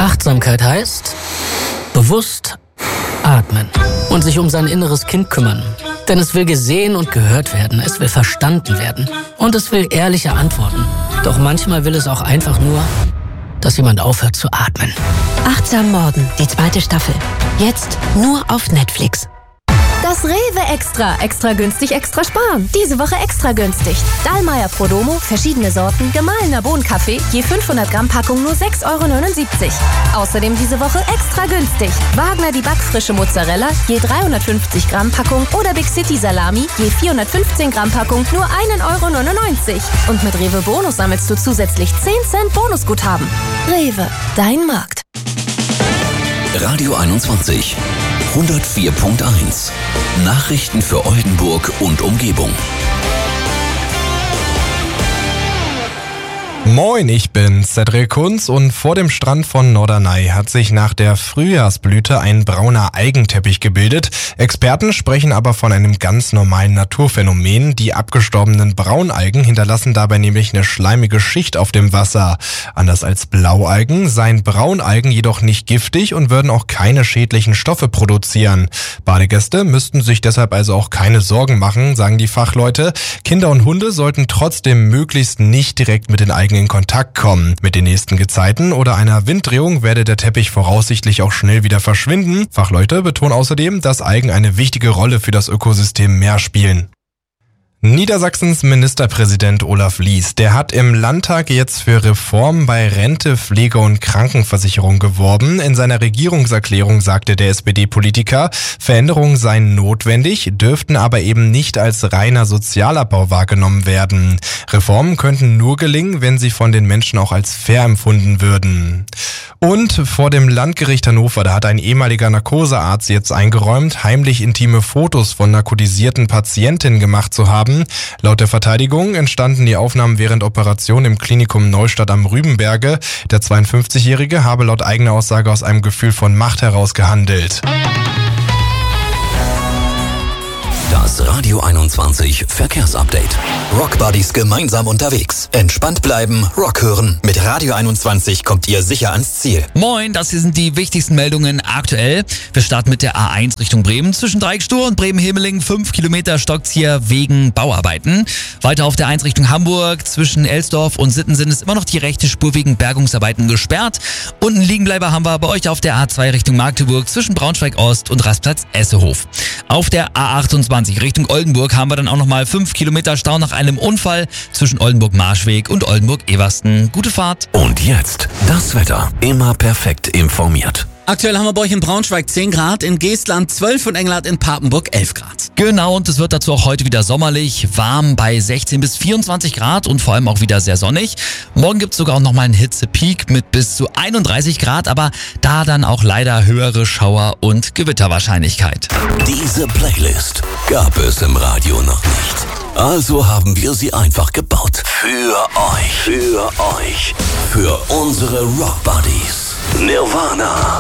Achtsamkeit heißt bewusst atmen und sich um sein inneres Kind kümmern. Denn es will gesehen und gehört werden, es will verstanden werden und es will ehrliche Antworten. Doch manchmal will es auch einfach nur, dass jemand aufhört zu atmen. Achtsam Morden, die 2. Staffel. Jetzt nur auf Netflix. Das Rewe Extra. Extra günstig, extra sparen. Diese Woche extra günstig. Dallmayr Prodomo, verschiedene Sorten, gemahlener Bohnenkaffee, je 500 Gramm Packung nur 6,79 €. Außerdem diese Woche extra günstig. Wagner die backfrische Mozzarella, je 350 Gramm Packung oder Big City Salami, je 415 Gramm Packung nur 1,99 €. Und mit Rewe Bonus sammelst du zusätzlich 10 Cent Bonusguthaben. Rewe, dein Markt. Radio 21, 104.1. Nachrichten für Oldenburg und Umgebung. Moin, ich bin Cedric Kunz und vor dem Strand von Norderney hat sich nach der Frühjahrsblüte ein brauner Algenteppich gebildet. Experten sprechen aber von einem ganz normalen Naturphänomen. Die abgestorbenen Braunalgen hinterlassen dabei nämlich eine schleimige Schicht auf dem Wasser. Anders als Blaualgen seien Braunalgen jedoch nicht giftig und würden auch keine schädlichen Stoffe produzieren. Badegäste müssten sich deshalb also auch keine Sorgen machen, sagen die Fachleute. Kinder und Hunde sollten trotzdem möglichst nicht direkt mit den Algen in Kontakt kommen. Mit den nächsten Gezeiten oder einer Winddrehung werde der Teppich voraussichtlich auch schnell wieder verschwinden. Fachleute betonen außerdem, dass Algen eine wichtige Rolle für das Ökosystem Meer spielen. Niedersachsens Ministerpräsident Olaf Lies, der hat im Landtag jetzt für Reformen bei Rente, Pflege und Krankenversicherung geworben. In seiner Regierungserklärung sagte der SPD-Politiker, Veränderungen seien notwendig, dürften aber eben nicht als reiner Sozialabbau wahrgenommen werden. Reformen könnten nur gelingen, wenn sie von den Menschen auch als fair empfunden würden. Und vor dem Landgericht Hannover, da hat ein ehemaliger Narkosearzt jetzt eingeräumt, heimlich intime Fotos von narkotisierten Patientinnen gemacht zu haben. Laut der Verteidigung entstanden die Aufnahmen während Operationen im Klinikum Neustadt am Rübenberge. Der 52-Jährige habe laut eigener Aussage aus einem Gefühl von Macht heraus gehandelt. Das Radio 21 Verkehrsupdate. Rock Buddies gemeinsam unterwegs. Entspannt bleiben, Rock hören. Mit Radio 21 kommt ihr sicher ans Ziel. Moin, das hier sind die wichtigsten Meldungen aktuell. Wir starten mit der A1 Richtung Bremen. Zwischen Dreikstur und Bremen-Hemeling 5 Kilometer stockt's hier wegen Bauarbeiten. Weiter auf der 1 Richtung Hamburg. Zwischen Elsdorf und Sittensen ist immer noch die rechte Spur wegen Bergungsarbeiten gesperrt. Und einen Liegenbleiber haben wir bei euch auf der A2 Richtung Magdeburg zwischen Braunschweig-Ost und Rastplatz Essehof. Auf der A28 Richtung Oldenburg haben wir dann auch nochmal 5 Kilometer Stau nach einem Unfall zwischen Oldenburg-Marschweg und Oldenburg-Eversten. Gute Fahrt. Und jetzt das Wetter. Immer perfekt informiert. Aktuell haben wir bei euch in Braunschweig 10 Grad, in Geestland 12 und Engelhardt in Papenburg 11 Grad. Genau, und es wird dazu auch heute wieder sommerlich, warm bei 16 bis 24 Grad und vor allem auch wieder sehr sonnig. Morgen gibt es sogar auch nochmal einen Hitzepeak mit bis zu 31 Grad, aber da dann auch leider höhere Schauer- und Gewitterwahrscheinlichkeit. Diese Playlist gab es im Radio noch nicht. Also haben wir sie einfach gebaut. Für euch. Für unsere Rock Buddies. Nirvana.